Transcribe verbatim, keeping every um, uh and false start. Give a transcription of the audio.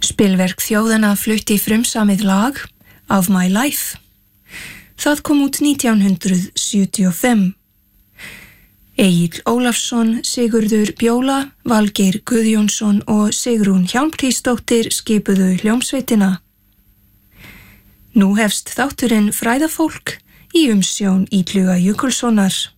Spilverk þjóðanna flutti frumsamið lag Of My Life. Það kom út nítján hundrað sjötíu og fimm. Egill Ólafsson, Sigurður Bjóla, Valgeir Guðjónsson og Sigrún Hjálmtýsdóttir skipuðu hljómsveitina. Nú hefst þátturinn Fræðafólk í umsjón Illuga Jökulssonar.